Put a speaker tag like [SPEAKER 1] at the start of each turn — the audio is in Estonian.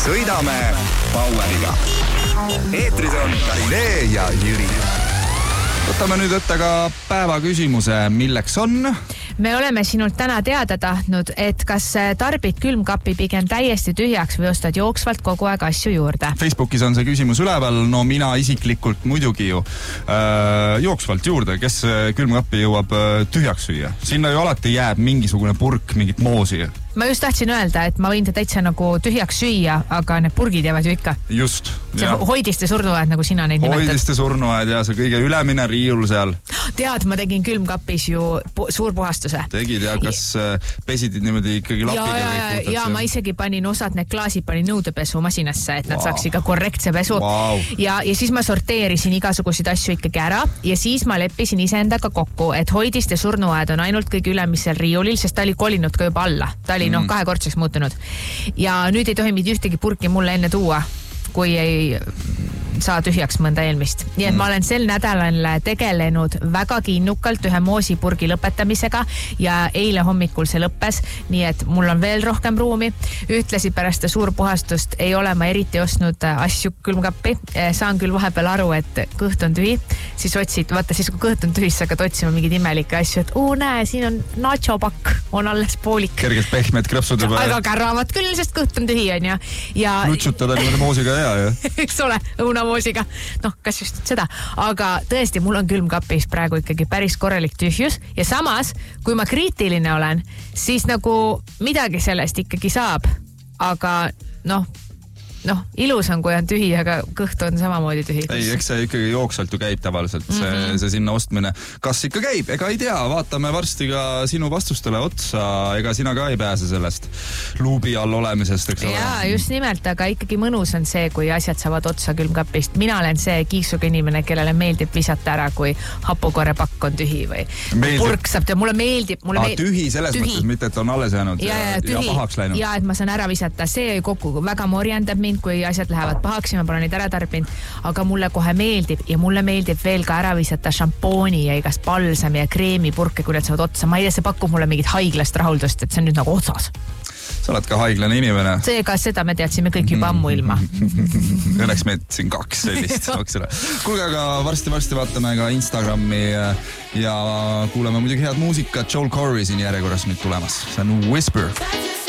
[SPEAKER 1] Sõidame Baueriga. Eetris on Karinee ja Jüri. Võtame nüüd ette ka päeva küsimuse, milleks on?
[SPEAKER 2] Me oleme sinult täna teada tahtnud, et kas tarbid külmkapi pigem täiesti tühjaks või ostad jooksvalt kogu aeg asju juurde.
[SPEAKER 3] Facebookis on see küsimus üleval, no mina isiklikult muidugi ju jooksvalt juurde, kes külmkapi jõuab tühjaks süüa. Sinna ju alati jääb mingisugune purk, mingit moosi.
[SPEAKER 2] Ma just tahtsin öelda, et ma võin ta täitsa nagu tühjaks süüa, aga need purgid jäävad ju ikka.
[SPEAKER 3] Just.
[SPEAKER 2] See hoidiste surnuaed, nagu sina neid nimetad.
[SPEAKER 3] Hoidiste surnuaed ja see kõige ülemine riiul seal.
[SPEAKER 2] Tead, ma tegin külmkapis ju suurpuhastuse.
[SPEAKER 3] Tegid ja kas pesid niimoodi ikkagi lapiga?
[SPEAKER 2] Ja ma isegi panin osad need klaasid panin nõudepesu masinasse, et nad saaks ikka korrektse pesu. Ja siis ma sorteerisin igasuguseid asju ikkagi ära ja siis ma leppisin iseendaga kokku, et hoidiste surnuaed on ainult kõige ülemisel riiulil, sest ta oli kolinud ka juba alla. Ta oli kahekordseks muutunud. Ja nüüd ei tohi mitte ühtegi purki mulle enne tuua, kui ei saa tühjaks mõnda eelmist. Nii et ma olen sel nädalal tegelenud väga kinnukalt ühe moosipurgi lõpetamisega ja eile hommikul see lõppes, nii et mul on veel rohkem ruumi. Ühtlasi pärast suurpuhastust ei ole ma eriti ostnud asju külmkappi. Saan küll vahepeal aru, et kõht on tühi. Siis kui kõht on tühi, sa hakkad otsima mingid imelikke asju, et näe, siin on nachopakk, on alles poolik.
[SPEAKER 3] Kergelt pehmed krõpsud juba.
[SPEAKER 2] Aga kärravad küll, sest kõht on tühi on ja
[SPEAKER 3] lutsutada niimoodi moosiga hea, jah?
[SPEAKER 2] Eks ole, õunamoosiga. Kas just seda. Aga tõesti, mul on külmkapis praegu ikkagi päris korralik tühjus ja samas, kui ma kriitiline olen, siis nagu midagi sellest ikkagi saab. Aga ilus on, kui on tühi, aga kõht on samamoodi tühi.
[SPEAKER 3] Ei, eks see ikkagi jooksvalt ju käib tavaliselt, see sinna ostmine. Kas ikka käib? Ega ei tea, vaatame varsti ka sinu vastustele otsa, ega sina ka ei pääse sellest luubi all olemisest, eks ole?
[SPEAKER 2] Jaa, just nimelt, aga ikkagi mõnus on see, kui asjad saavad otsa külmkapist. Mina olen see kiiksuga inimene, kellele meeldib visata ära, kui hapukorepakk on tühi või purk saab teha. Mulle meeldib.
[SPEAKER 3] Tühi selles mõttes, mitte et on alles jäänud ja pahaks läinud.
[SPEAKER 2] Ja, et ma saan ära visata. See kokku väga morjendab mind, kui asjad lähevad pahaks ja ma pole neid ära tarbinud, aga mulle kohe meeldib ja mulle meeldib veel ka ära visata šampooni ja igast balsami ja kreemipurke, kui need saavad otsa. Ma ei tea, see pakub mulle mingit haiglast rahuldust, et see on nüüd nagu otsas.
[SPEAKER 3] Sa oled ka haiglane inimene.
[SPEAKER 2] Seega seda me teadsime kõik juba ammu ilma.
[SPEAKER 3] Õnneks meid siin 2 sellist. Kuulge, aga varsti vaatame ka Instagrami ja kuuleme muidugi head muusikat. Joel Corey siin järjekorras nüüd tulemas. See on Whisper.